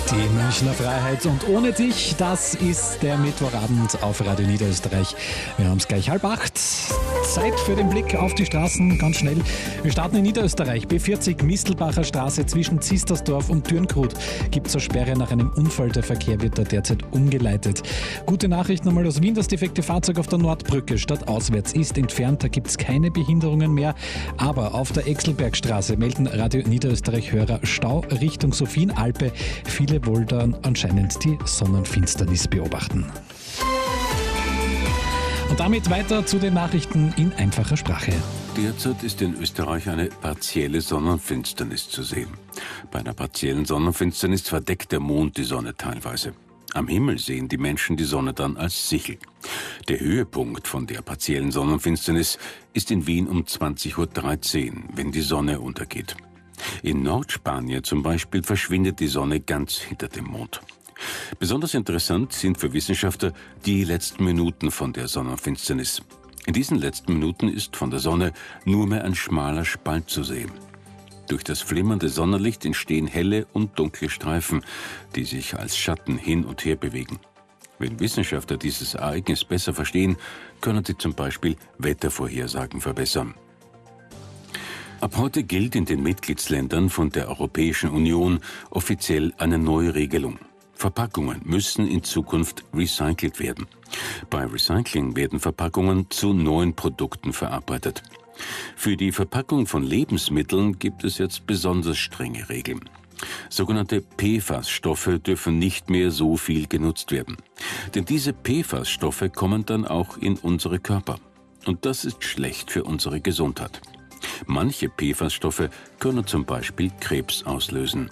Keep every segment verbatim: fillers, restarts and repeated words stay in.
Die Münchner Freiheit und ohne dich, das ist der Mittwochabend auf Radio Niederösterreich. Wir haben es gleich halb acht. Zeit für den Blick auf die Straßen, ganz schnell. Wir starten in Niederösterreich. B vierzig Mistelbacher Straße zwischen Zistersdorf und Dürnkrut gibt es eine Sperre nach einem Unfall. Der Verkehr wird da derzeit umgeleitet. Gute Nachricht nochmal aus Wien. Das defekte Fahrzeug auf der Nordbrücke stadtauswärts ist entfernt. Da gibt es keine Behinderungen mehr. Aber auf der Exelbergstraße melden Radio Niederösterreich-Hörer Stau Richtung Sophienalpe. Viele wohl dann anscheinend die Sonnenfinsternis beobachten. Und damit weiter zu den Nachrichten in einfacher Sprache. Derzeit ist in Österreich eine partielle Sonnenfinsternis zu sehen. Bei einer partiellen Sonnenfinsternis verdeckt der Mond die Sonne teilweise. Am Himmel sehen die Menschen die Sonne dann als Sichel. Der Höhepunkt von der partiellen Sonnenfinsternis ist in Wien um zwanzig Uhr dreizehn, wenn die Sonne untergeht. In Nordspanien zum Beispiel verschwindet die Sonne ganz hinter dem Mond. Besonders interessant sind für Wissenschaftler die letzten Minuten von der Sonnenfinsternis. In diesen letzten Minuten ist von der Sonne nur mehr ein schmaler Spalt zu sehen. Durch das flimmernde Sonnenlicht entstehen helle und dunkle Streifen, die sich als Schatten hin und her bewegen. Wenn Wissenschaftler dieses Ereignis besser verstehen, können sie zum Beispiel Wettervorhersagen verbessern. Ab heute gilt in den Mitgliedsländern von der Europäischen Union offiziell eine neue Regelung. Verpackungen müssen in Zukunft recycelt werden. Bei Recycling werden Verpackungen zu neuen Produkten verarbeitet. Für die Verpackung von Lebensmitteln gibt es jetzt besonders strenge Regeln. Sogenannte P F A S-Stoffe dürfen nicht mehr so viel genutzt werden. Denn diese P F A S-Stoffe kommen dann auch in unsere Körper. Und das ist schlecht für unsere Gesundheit. Manche P F A S-Stoffe können zum Beispiel Krebs auslösen.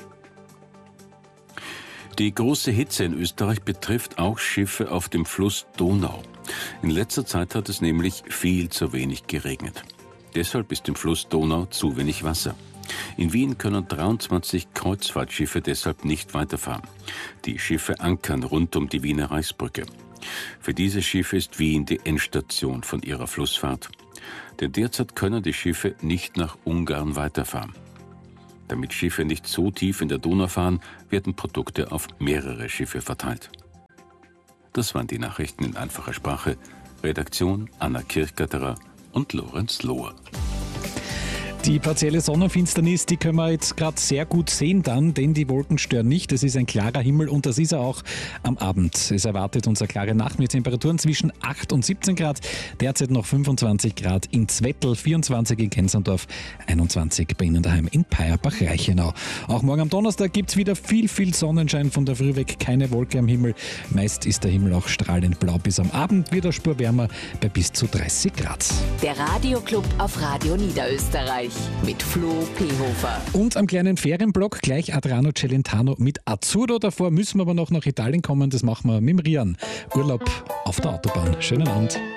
Die große Hitze in Österreich betrifft auch Schiffe auf dem Fluss Donau. In letzter Zeit hat es nämlich viel zu wenig geregnet. Deshalb ist im Fluss Donau zu wenig Wasser. In Wien können dreiundzwanzig Kreuzfahrtschiffe deshalb nicht weiterfahren. Die Schiffe ankern rund um die Wiener Reichsbrücke. Für diese Schiffe ist Wien die Endstation von ihrer Flussfahrt. Denn derzeit können die Schiffe nicht nach Ungarn weiterfahren. Damit Schiffe nicht so tief in der Donau fahren, werden Produkte auf mehrere Schiffe verteilt. Das waren die Nachrichten in einfacher Sprache. Redaktion Anna Kirchgatterer und Lorenz Lohr. Die partielle Sonnenfinsternis, die können wir jetzt gerade sehr gut sehen dann, denn die Wolken stören nicht. Es ist ein klarer Himmel und das ist er auch am Abend. Es erwartet uns eine klare Nacht mit Temperaturen zwischen acht und siebzehn Grad. Derzeit noch fünfundzwanzig Grad in Zwettl, vierundzwanzig in Kensandorf, einundzwanzig bei Ihnen daheim in Peierbach-Reichenau. Auch morgen am Donnerstag gibt es wieder viel, viel Sonnenschein. Von der Früh weg keine Wolke am Himmel. Meist ist der Himmel auch strahlend blau. Bis am Abend wird er Spur wärmer bei bis zu dreißig Grad. Der Radioclub auf Radio Niederösterreich mit Flo Pehofer. Und am kleinen Ferienblock gleich Adriano Celentano mit Azzurro. Davor müssen wir aber noch nach Italien kommen. Das machen wir mit dem Rian. Urlaub auf der Autobahn. Schönen Abend.